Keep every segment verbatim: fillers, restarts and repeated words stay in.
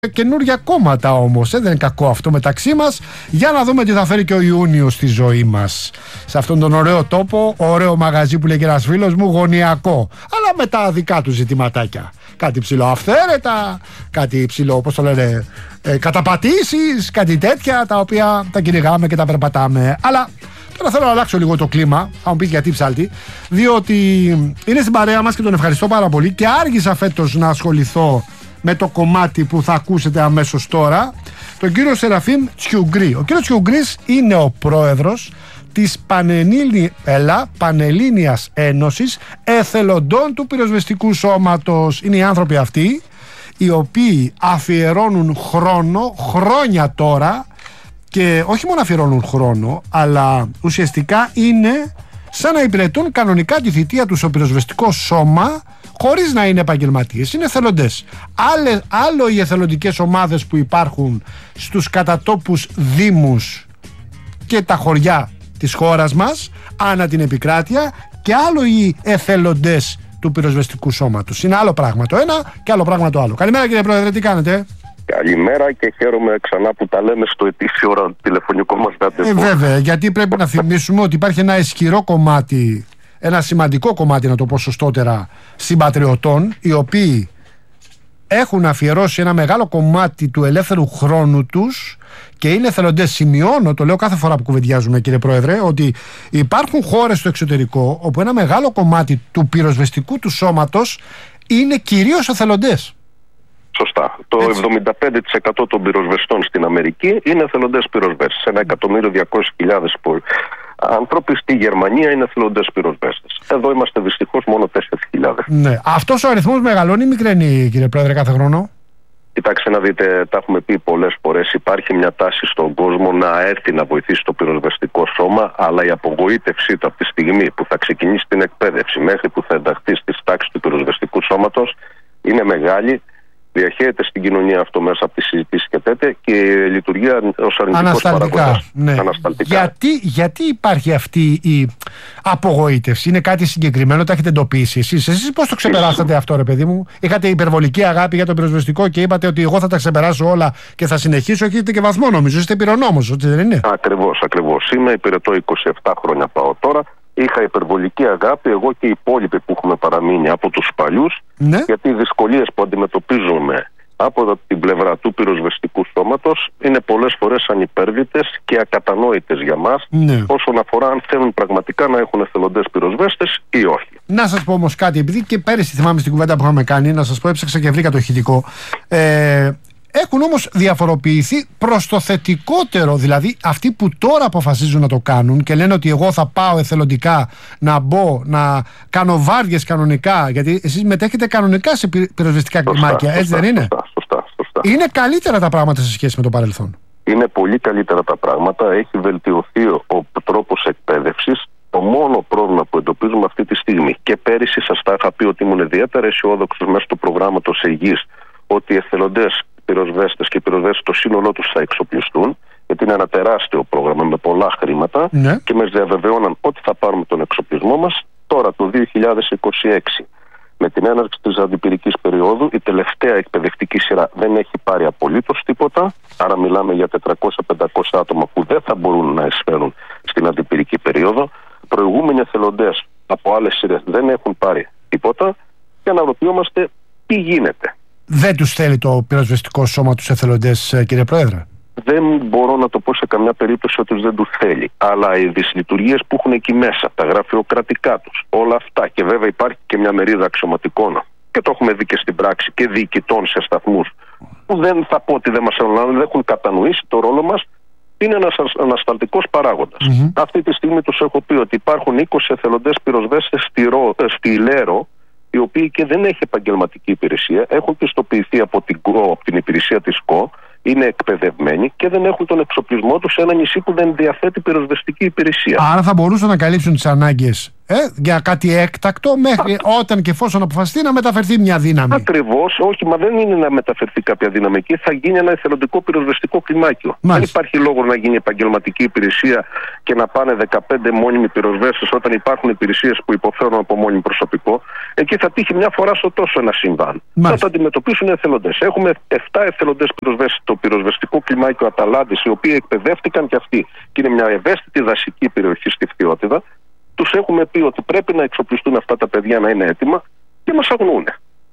Καινούργια κόμματα όμως, ε, δεν είναι κακό αυτό μεταξύ μας. Για να δούμε τι θα φέρει και ο Ιούνιος στη ζωή μας. Σε αυτόν τον ωραίο τόπο, ωραίο μαγαζί που λέει και ένας φίλος μου, γωνιακό. Αλλά με τα δικά του ζητηματάκια. Κάτι ψηλό αυθαίρετα, κάτι ψηλό, όπως το λένε, ε, καταπατήσεις, κάτι τέτοια τα οποία τα κυνηγάμε και τα περπατάμε. Αλλά τώρα θέλω να αλλάξω λίγο το κλίμα. Θα μου πεις γιατί ψάλτη. Διότι είναι στην παρέα μας και τον ευχαριστώ πάρα πολύ. Και άργησα φέτος να ασχοληθώ με το κομμάτι που θα ακούσετε αμέσως τώρα, τον κύριο Σεραφείμ Τσιουγκρή. Ο κύριος Τσιουγκρής είναι ο πρόεδρος της Πανελλήνι... Έλα, Πανελλήνιας Ένωσης Εθελοντών του Πυροσβεστικού Σώματος. Είναι οι άνθρωποι αυτοί οι οποίοι αφιερώνουν χρόνο, χρόνια τώρα, και όχι μόνο αφιερώνουν χρόνο, αλλά ουσιαστικά είναι σαν να υπηρετούν κανονικά τη θητεία του στο πυροσβεστικό σώμα, χωρίς να είναι επαγγελματίες, είναι εθελοντές. Άλλε, άλλο οι εθελοντικές ομάδες που υπάρχουν στους κατατόπους δήμους και τα χωριά της χώρας μας, ανά την επικράτεια, και άλλο οι εθελοντές του πυροσβεστικού σώματος. Είναι άλλο πράγμα το ένα και άλλο πράγμα το άλλο. Καλημέρα κύριε Πρόεδρε, τι κάνετε? Καλημέρα και χαίρομαι ξανά που τα λέμε στο ετήσιο τηλεφωνικό μας ραντεβού. Ε, βέβαια, γιατί πρέπει να θυμίσουμε ότι υπάρχει ένα ισχυρό κομμάτι, ένα σημαντικό κομμάτι, να το πω σωστότερα, συμπατριωτών, οι οποίοι έχουν αφιερώσει ένα μεγάλο κομμάτι του ελεύθερου χρόνου τους και είναι εθελοντές. Σημειώνω, το λέω κάθε φορά που κουβεντιάζουμε κύριε Πρόεδρε, ότι υπάρχουν χώρες στο εξωτερικό όπου ένα μεγάλο κομμάτι του πυροσβεστικού του σώματος είναι κυρίως εθελοντές. Σωστά. Το Έτσι. εβδομήντα πέντε τοις εκατό των πυροσβεστών στην Αμερική είναι εθελοντές πυροσβέστες. Ένα εκατομμύριο διακόσιες χιλιάδες άνθρωποι στη Γερμανία είναι εθελοντές πυροσβέστες. Εδώ είμαστε δυστυχώς μόνο τέσσερις χιλιάδες. Ναι. Αυτός ο αριθμός μεγαλώνει ή μικραίνει κύριε Πρόεδρε κάθε χρόνο? Κοιτάξτε να δείτε, τα έχουμε πει πολλές φορές. Υπάρχει μια τάση στον κόσμο να έρθει να βοηθήσει το πυροσβεστικό σώμα, αλλά η απογοήτευσή του από τη στιγμή που θα ξεκινήσει την εκπαίδευση μέχρι που θα ενταχθεί στις τάξεις του πυροσβεστικού σώματος είναι μεγάλη. Διαχέεται στην κοινωνία αυτό μέσα από τις συζητήσεις και τέτοια και λειτουργεί ως αρνητικός παράγοντας. Ναι. Ανασταλτικά. Γιατί, γιατί υπάρχει αυτή η απογοήτευση? Είναι κάτι συγκεκριμένο, τα έχετε εντοπίσει εσείς? Εσείς πώς το ξεπεράσατε αυτό ρε παιδί μου? Είχατε υπερβολική αγάπη για το πυροσβεστικό και είπατε ότι εγώ θα τα ξεπεράσω όλα και θα συνεχίσω? Έχετε και βαθμό νομίζω, είστε πυρονόμος, ότι δεν είναι? Ακριβώς, ακριβώς. Είμαι υπηρετώ είκοσι επτά χρόνια πάω τώρα. Είχα υπερβολική αγάπη, εγώ και οι υπόλοιποι που έχουμε παραμείνει από τους παλιούς, ναι. Γιατί οι δυσκολίες που αντιμετωπίζουμε από την πλευρά του πυροσβεστικού σώματος είναι πολλές φορές ανυπέρβητες και ακατανόητες για μας, ναι. Όσον αφορά αν θέλουν πραγματικά να έχουν εθελοντές πυροσβέστες ή όχι. Να σας πω όμως κάτι, επειδή και πέρυσι θυμάμαι στην κουβέντα που είχαμε κάνει, να σας πω, έψαξα και βρήκα το ηχητικό. Ε, Έχουν όμως διαφοροποιηθεί προς το θετικότερο, δηλαδή αυτοί που τώρα αποφασίζουν να το κάνουν και λένε ότι εγώ θα πάω εθελοντικά να μπω, να κάνω βάρδιες κανονικά, γιατί εσείς μετέχετε κανονικά σε πυροσβεστικά κλιμάκια, έτσι δεν είναι? Σωστά, σωστά, σωστά. Είναι καλύτερα τα πράγματα σε σχέση με το παρελθόν? Είναι πολύ καλύτερα τα πράγματα, έχει βελτιωθεί ο τρόπος εκπαίδευσης. Το μόνο πρόβλημα που εντοπίζουμε αυτή τη στιγμή, και πέρυσι σας τα είχα πει ότι ήμουν ιδιαίτερα αισιόδοξος μέσω του προγράμματος Αιγής, ότι οι εθελοντές πυροσβέστες και οι πυροσβέστες το σύνολό τους θα εξοπλιστούν, γιατί είναι ένα τεράστιο πρόγραμμα με πολλά χρήματα, ναι. Και μας διαβεβαιώναν ότι θα πάρουμε τον εξοπλισμό μας. Τώρα το δύο χιλιάδες είκοσι έξι, με την έναρξη της αντιπυρικής περίοδου, η τελευταία εκπαιδευτική σειρά δεν έχει πάρει απολύτως τίποτα. Άρα μιλάμε για τετρακόσια με πεντακόσια άτομα που δεν θα μπορούν να εισφέρουν στην αντιπυρική περίοδο. Προηγούμενοι εθελοντές από άλλες σειρές δεν έχουν πάρει τίποτα και αναρωτιόμαστε τι γίνεται. Δεν τους θέλει το πυροσβεστικό σώμα τους εθελοντές, κύριε Πρόεδρε? Δεν μπορώ να το πω σε καμιά περίπτωση ότι δεν τους θέλει. Αλλά οι δυσλειτουργίες που έχουν εκεί μέσα, τα γραφειοκρατικά τους, όλα αυτά, και βέβαια υπάρχει και μια μερίδα αξιωματικών, και το έχουμε δει και στην πράξη, και διοικητών σε σταθμούς, που δεν θα πω ότι δεν μας αναλαμβάνουν, δεν έχουν κατανοήσει το ρόλο μας. Είναι ένας ανασταλτικός παράγοντας. Mm-hmm. Αυτή τη στιγμή τους έχω πει ότι υπάρχουν είκοσι εθελοντές πυροσβέστες στη, Ρο, στη Λέρο, οι οποίοι και δεν έχει επαγγελματική υπηρεσία, έχουν πιστοποιηθεί από την, από την υπηρεσία της ΚΟ, είναι εκπαιδευμένοι και δεν έχουν τον εξοπλισμό τους σε ένα νησί που δεν διαθέτει πυροσβεστική υπηρεσία. Άρα θα μπορούσαν να καλύψουν τις ανάγκες Ε, για κάτι έκτακτο, μέχρι Α. όταν και εφόσον αποφασιστεί να μεταφερθεί μια δύναμη. Ακριβώς, όχι, μα δεν είναι να μεταφερθεί κάποια δύναμη εκεί, θα γίνει ένα εθελοντικό πυροσβεστικό κλιμάκιο. Μάλιστα. Δεν υπάρχει λόγο να γίνει επαγγελματική υπηρεσία και να πάνε δεκαπέντε μόνιμοι πυροσβέστες όταν υπάρχουν υπηρεσίες που υποφέρουν από μόνιμο προσωπικό. Εκεί θα τύχει μια φορά στο τόσο ένα συμβάν. Μάλιστα. Θα το αντιμετωπίσουν οι εθελοντές. Έχουμε επτά εθελοντές πυροσβέστες στο πυροσβεστικό κλιμάκιο Αταλάντης, οι οποίοι εκπαιδεύτηκαν και αυτοί. Και είναι μια ευαίσθητη δασική περιοχή στη Φθιώτιδα. Τους έχουμε πει ότι πρέπει να εξοπλιστούν αυτά τα παιδιά να είναι έτοιμα και μας αγνοούν.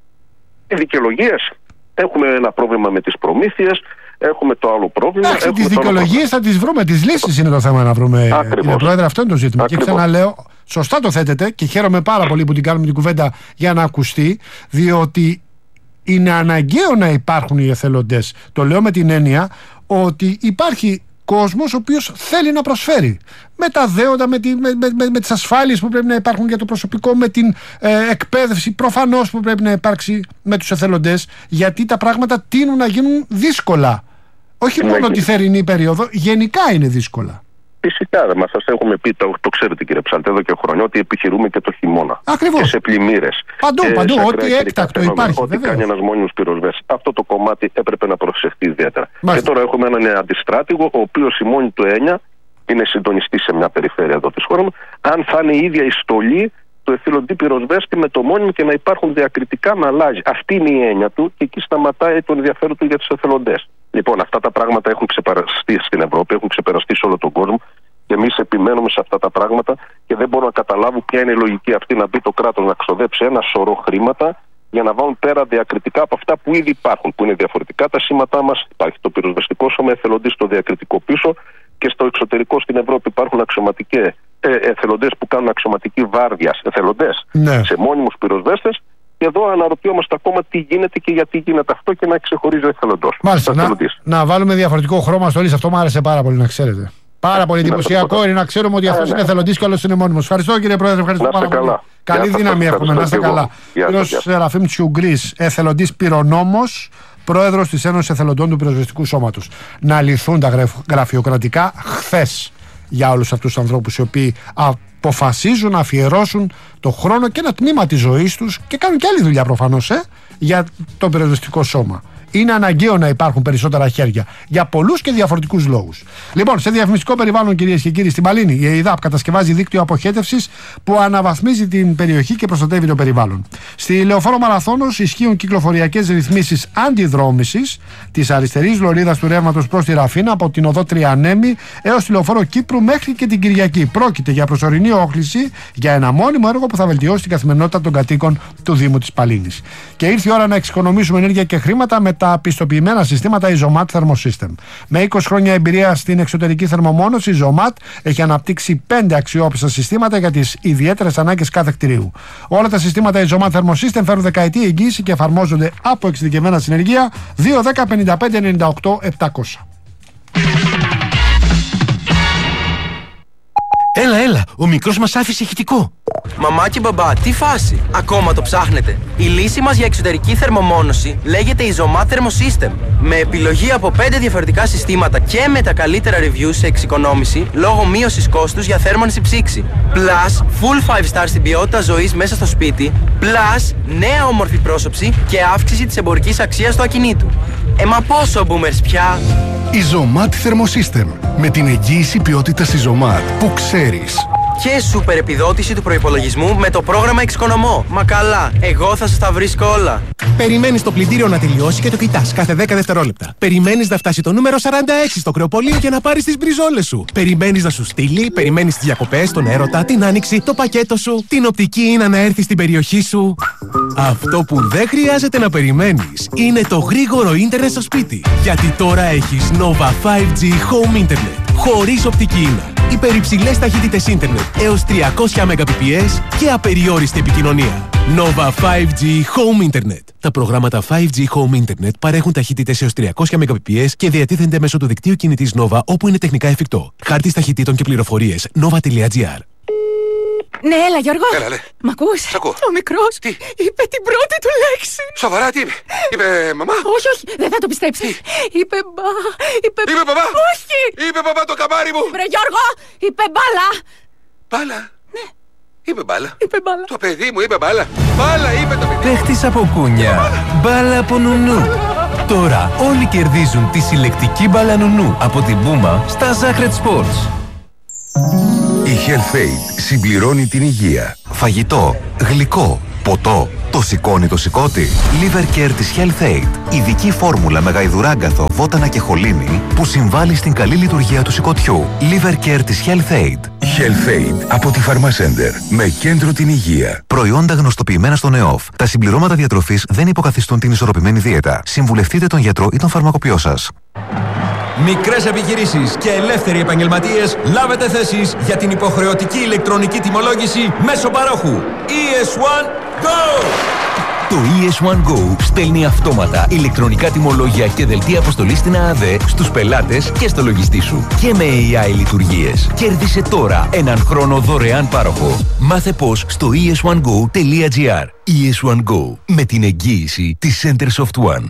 Οι δικαιολογίες. Έχουμε ένα πρόβλημα με τις προμήθειες, έχουμε το άλλο πρόβλημα. Εντάξει, τις δικαιολογίες θα τις βρούμε, τις λύσεις είναι το θέμα να βρούμε. Κύριε Πρόεδρε, αυτό είναι το ζήτημα. Ακριβώς. Και ξαναλέω, σωστά το θέτετε και χαίρομαι πάρα πολύ που την κάνουμε την κουβέντα για να ακουστεί, διότι είναι αναγκαίο να υπάρχουν οι εθελοντές. Το λέω με την έννοια ότι υπάρχει κόσμος ο οποίος θέλει να προσφέρει με τα δέοντα, με, τη, με, με, με τις ασφάλειες που πρέπει να υπάρχουν για το προσωπικό, με την ε, εκπαίδευση προφανώς που πρέπει να υπάρξει με τους εθελοντές, γιατί τα πράγματα τείνουν να γίνουν δύσκολα. Όχι μόνο ναι, τη θερινή περίοδο, γενικά είναι δύσκολα. Φυσικά, μα σας έχουμε πει, το, το ξέρετε κύριε Ψαλτέ, εδώ και χρόνια, ότι επιχειρούμε και το χειμώνα. Ακριβώς. Και σε πλημμύρες. Παντού, και παντού, ό,τι έκτακτο υπάρχει. Ό,τι κάνει ένας μόνιμος πυροσβέστης. Αυτό το κομμάτι έπρεπε να προσεχθεί ιδιαίτερα. Μάλιστα. Και τώρα έχουμε έναν αντιστράτηγο, ο οποίος η μόνη του έννοια είναι συντονιστή σε μια περιφέρεια εδώ της χώρας, αν θα είναι η ίδια η στολή του εθελοντή πυροσβέστη με το μόνιμο και να υπάρχουν διακριτικά να αλλάζει. Αυτή είναι η έννοια του και εκεί σταματάει το ενδιαφέρον του για τους εθελοντές. Λοιπόν, αυτά τα πράγματα έχουν ξεπεραστεί στην Ευρώπη, έχουν ξεπεραστεί σε όλο τον κόσμο. Και εμείς επιμένουμε σε αυτά τα πράγματα και δεν μπορώ να καταλάβω ποια είναι η λογική αυτή να μπει το κράτος να ξοδέψει ένα σωρό χρήματα για να βάλουν πέρα διακριτικά από αυτά που ήδη υπάρχουν, που είναι διαφορετικά τα σήματά μας. Υπάρχει το πυροσβεστικό σώμα εθελοντής στο διακριτικό πίσω και στο εξωτερικό στην Ευρώπη υπάρχουν αξιωματικοί ε, εθελοντές που κάνουν αξιωματική βάρδια, εθελοντές ναι. σε μόνιμους πυροσβέστες. Και εδώ αναρωτιόμαστε ακόμα τι γίνεται και γιατί γίνεται αυτό και να ξεχωρίζει ο εθελοντός. Μάλιστα, να, να βάλουμε διαφορετικό χρώμα στο όλης, αυτό μου άρεσε πάρα πολύ να ξέρετε. Πάρα πολύ εντυπωσιακό είναι να ξέρουμε ότι αυτός είναι εθελοντής και όλος είναι μόνιμος. Ευχαριστώ κύριε Πρόεδρε, ευχαριστώ πάρα πολύ. Καλή δύναμη έχουμε, να είστε καλά. Κύριος Σεραφείμ Τσιουγκρής, εθελοντής πυρονόμος, πρόεδρος της Ένωσης Εθελοντών του Πυροσβεστικού Σώματος. Να λυθούν τα γραφειοκρατικά χθες για όλους αυτούς τους ανθρώπους οι οποίοι αποφασίζουν να αφιερώσουν το χρόνο και ένα τμήμα της ζωής τους και κάνουν και άλλη δουλειά προφανώς ε, για το πυροσβεστικό σώμα. Είναι αναγκαίο να υπάρχουν περισσότερα χέρια για πολλούς και διαφορετικούς λόγους. Λοιπόν, σε διαφημιστικό περιβάλλον, κυρίες και κύριοι, στην Παλίνη, η ΕΙΔΑΠ κατασκευάζει δίκτυο αποχέτευσης που αναβαθμίζει την περιοχή και προστατεύει το περιβάλλον. Στη Λεωφόρο Μαραθώνος ισχύουν κυκλοφοριακές ρυθμίσεις αντιδρόμησης της αριστερής λωρίδας του ρεύματος προς τη Ραφίνα από την οδό Τριανέμη έως τη Λεωφόρο Κύπρου μέχρι και την Κυριακή. Πρόκειται για προσωρινή όχληση για ένα μόνιμο έργο που θα βελτιώσει την καθημερινότητα των κατοίκων του Δήμου της Παλίνης. Και ήρθε η ώρα να εξοικονομήσουμε ενέργεια και χρήματα με τα πιστοποιημένα συστήματα Isomat Thermosystem. Με είκοσι χρόνια εμπειρία στην εξωτερική θερμομόνωση, η Isomat έχει αναπτύξει πέντε αξιόπιστα συστήματα για τις ιδιαίτερες ανάγκες κάθε κτηρίου. Όλα τα συστήματα Isomat Thermosystem φέρουν δεκαετή εγγύηση και εφαρμόζονται από εξειδικευμένα συνεργεία δύο δέκα πενήντα πέντε ενενήντα οκτώ επτακόσια. Έλα, έλα, ο μικρός μας άφησε ηχητικό. Μαμά και μπαμπά, τι φάση, ακόμα το ψάχνετε? Η λύση μας για εξωτερική θερμομόνωση λέγεται Isomat Thermosystem. Με επιλογή από πέντε διαφορετικά συστήματα και με τα καλύτερα reviews σε εξοικονόμηση λόγω μείωσης κόστους για θέρμανση ψήξη. Plus, full five star στην ποιότητα ζωής μέσα στο σπίτι. Plus, νέα όμορφη πρόσωψη και αύξηση της εμπορικής αξίας του ακινήτου. Ε, μα πόσο boomers πια! Isomat Thermosystem. Με την εγγύηση ποιότητας Isomat που ξέρεις. Και σούπερ επιδότηση του προϋπολογισμού με το πρόγραμμα Εξοικονομώ. Μα καλά, εγώ θα σας τα βρίσκω όλα. Περιμένεις το πλυντήριο να τελειώσει και το κοιτάς κάθε δέκα δευτερόλεπτα. Περιμένεις να φτάσει το νούμερο σαράντα έξι στο κρεοπολείο για να πάρεις τις μπριζόλες σου. Περιμένεις να σου στείλει, περιμένεις τις διακοπές, τον έρωτα, την άνοιξη, το πακέτο σου, την οπτική είναι να έρθει στην περιοχή σου. Αυτό που δεν χρειάζεται να περιμένεις είναι το γρήγορο ίντερνετ στο σπίτι. Γιατί τώρα έχεις Nova φάιβ τζι Home Internet. Χωρίς οπτική ίνα. Υπερυψηλές ταχύτητες ίντερνετ έως τριακόσια Mbps και απεριόριστη επικοινωνία. Nova φάιβ τζι Home Internet. Τα προγράμματα φάιβ τζι Home Internet παρέχουν ταχύτητες έως τριακόσια Mbps και διατίθενται μέσω του δικτύου κινητής Nova όπου είναι τεχνικά εφικτό. Χάρτης ταχυτήτων και πληροφορίες nova τελεία gr. Ναι, έλα Γιώργο. Έλα, λέ. Μ' ακούς? Σ' ακούω. Ο μικρός Τι? είπε την πρώτη του λέξη. Σοβαρά, τι είπε? Είπε μαμά? Όχι, όχι, δεν θα το πιστέψεις. Είπε μπα, είπε... Είπε μπαμπά? Όχι. Είπε μπαμπά το καμάρι μου. Βρε Γιώργο, είπε μπάλα. Μπάλα? Ναι. Είπε μπάλα. Είπε μπάλα. Το παιδί μου είπε μπάλα. Μπάλα είπε το παιδί. Παίχτης από κούνια. Μπάλα από νουνού. Τώρα όλοι κερδίζουν τη συλλεκτική μπάλα νουνού από την Puma στα Zacred Sports. Η Health-Aid συμπληρώνει την υγεία. Φαγητό, γλυκό, ποτό. Το σηκώνει το σηκώτη. Liver Care της Health-Aid. Ειδική φόρμουλα με γαϊδουράγκαθο, βότανα και χολίνη που συμβάλλει στην καλή λειτουργία του σηκωτιού. Liver Care της Health-Aid. Health-Aid από τη Pharmacenter. Με κέντρο την υγεία. Προϊόντα γνωστοποιημένα στον ΕΟΦ. Τα συμπληρώματα διατροφής δεν υποκαθιστούν την ισορροπημένη δίαιτα. Συμβουλευτείτε τον γιατρό ή τον φαρμακοποιό σας. Μικρές επιχειρήσεις και ελεύθεροι επαγγελματίες, λάβετε θέσεις για την υποχρεωτική ηλεκτρονική τιμολόγηση μέσω παρόχου. ι ες ουάν Go! Το ι ες ουάν Go στέλνει αυτόματα ηλεκτρονικά τιμολόγια και δελτία αποστολής στην ΑΑΔΕ στους πελάτες και στο λογιστή σου. Και με έι άι λειτουργίες. Κέρδισε τώρα έναν χρόνο δωρεάν πάροχο. Μάθε πώς στο ι ες ουάν go τελεία τζι άρ. ι ες ουάν Go, με την εγγύηση της Centersoft One.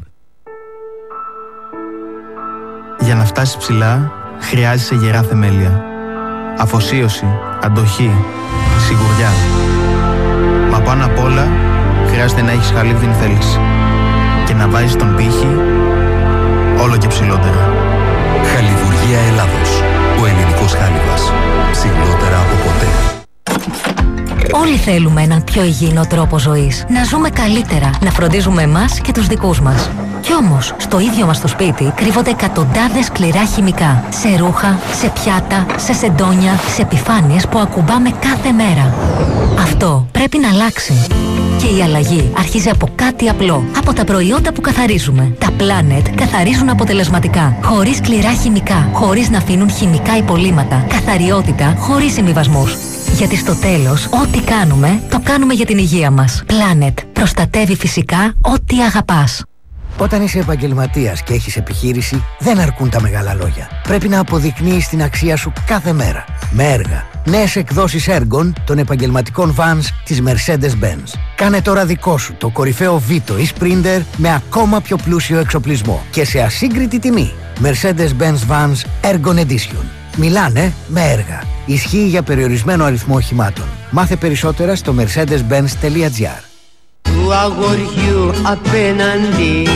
Για να φτάσεις ψηλά, χρειάζεσαι γερά θεμέλια. Αφοσίωση, αντοχή, σιγουριά. Μα πάνω απ' όλα, χρειάζεται να έχεις χαλίβδινη θέληση και να βάζεις τον πύχη όλο και ψηλότερα. Χαλιβουργία Ελλάδος. Ο ελληνικός χάλιβας. Ψηλότερα από ποτέ. Όλοι θέλουμε έναν πιο υγιεινό τρόπο ζωής. Να ζούμε καλύτερα, να φροντίζουμε εμάς και τους δικούς μας. Κι όμως, στο ίδιο μας το σπίτι κρύβονται εκατοντάδες σκληρά χημικά. Σε ρούχα, σε πιάτα, σε σεντόνια, σε επιφάνειες που ακουμπάμε κάθε μέρα. Αυτό πρέπει να αλλάξει. Και η αλλαγή αρχίζει από κάτι απλό. Από τα προϊόντα που καθαρίζουμε. Τα Planet καθαρίζουν αποτελεσματικά. Χωρίς σκληρά χημικά. Χωρίς να αφήνουν χημικά υπολείμματα. Καθαριότητα χωρίς συμβιβασμούς. Γιατί στο τέλος, ό,τι κάνουμε, το κάνουμε για την υγεία μας. Planet. Προστατεύει φυσικά ό,τι αγαπάς. Όταν είσαι επαγγελματίας και έχεις επιχείρηση, δεν αρκούν τα μεγάλα λόγια. Πρέπει να αποδεικνύεις την αξία σου κάθε μέρα. Με έργα. Νέες εκδόσεις έργων των επαγγελματικών vans της Mercedes-Benz. Κάνε τώρα δικό σου το κορυφαίο Vito ή Sprinter με ακόμα πιο πλούσιο εξοπλισμό και σε ασύγκριτη τιμή. Mercedes-Benz Vans Ergon Edition. Μιλάνε με έργα. Ισχύει για περιορισμένο αριθμό οχημάτων. Μάθε περισσότερα στο mercedes benz τελεία τζι άρ. Του αγοριού απέναντι.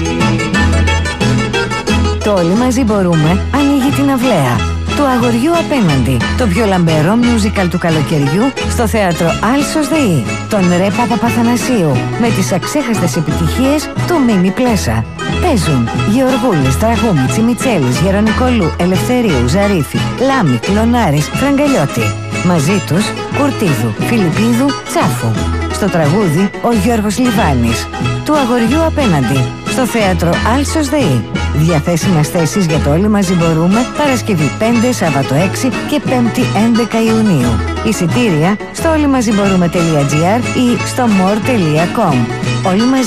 Το Όλοι μαζί μπορούμε ανοίγει την αυλαία. Του αγοριού απέναντι. Το πιο λαμπερό musical του καλοκαιριού στο θέατρο Άλσος ΔΕΗ. Τον Ρε Παπαπαθανασίου με τις αξέχαστες επιτυχίες του Μίμη Πλέσα. Παίζουν Γεωργούλης, Τραγούμη, Μιτσέλης, Γερονικολού, Ελευθερίου, Ζαρίφη, Λάμη, Κλωνάρης, Φραγκαλιώτη. Μαζί τους Κουρτίδου, Φιλιππίδου, Τσάφου. Στο τραγούδι ο Γιώργος Λιβάνης. Του αγοριού απέναντι. Στο θέατρο Άλσος ΔΕΗ. Διαθέσιμες θέσεις για το Όλοι μαζί μπορούμε Παρασκευή πέντε, Σάββατο έξι και Πέμπτη έντεκα Ιουνίου. Εισιτήρια στο όλοιμαζιμπορούμε τελεία τζι άρ ή στο more τελεία com. Όλοι μαζί.